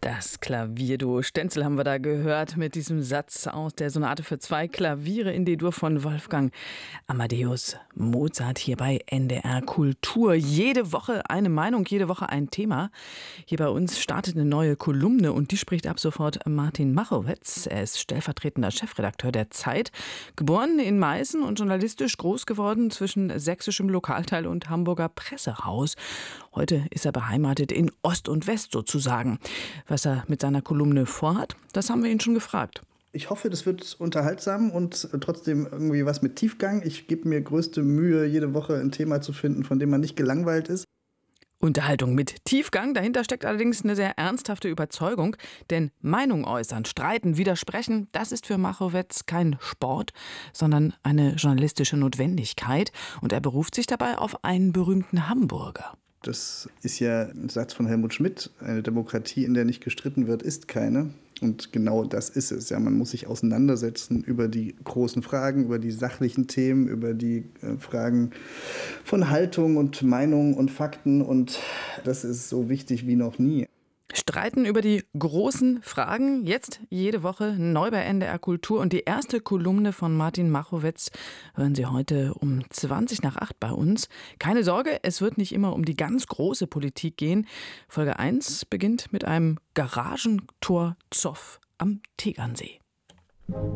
Das Klavierduo Stenzel haben wir da gehört mit diesem Satz aus der Sonate für zwei Klaviere in D-Dur von Wolfgang Amadeus Mozart hier bei NDR Kultur. Jede Woche eine Meinung, jede Woche ein Thema. Hier bei uns startet eine neue Kolumne und die spricht ab sofort Martin Machowetz. Er ist stellvertretender Chefredakteur der Zeit, geboren in Meißen und journalistisch groß geworden zwischen sächsischem Lokalteil und Hamburger Pressehaus. Heute ist er beheimatet in Ost und West sozusagen. Was er mit seiner Kolumne vorhat, das haben wir ihn schon gefragt. Ich hoffe, das wird unterhaltsam und trotzdem irgendwie was mit Tiefgang. Ich gebe mir größte Mühe, jede Woche ein Thema zu finden, von dem man nicht gelangweilt ist. Unterhaltung mit Tiefgang. Dahinter steckt allerdings eine sehr ernsthafte Überzeugung. Denn Meinung äußern, streiten, widersprechen, das ist für Machowetz kein Sport, sondern eine journalistische Notwendigkeit. Und er beruft sich dabei auf einen berühmten Hamburger. Das ist ja ein Satz von Helmut Schmidt. Eine Demokratie, in der nicht gestritten wird, ist keine. Und genau das ist es. Ja, man muss sich auseinandersetzen über die großen Fragen, über die sachlichen Themen, über die Fragen von Haltung und Meinung und Fakten. Und das ist so wichtig wie noch nie. Streiten über die großen Fragen. Jetzt jede Woche neu bei NDR Kultur. Und die erste Kolumne von Martin Machowetz hören Sie heute um 20:20 bei uns. Keine Sorge, es wird nicht immer um die ganz große Politik gehen. Folge 1 beginnt mit einem Garagentor-Zoff am Tegernsee.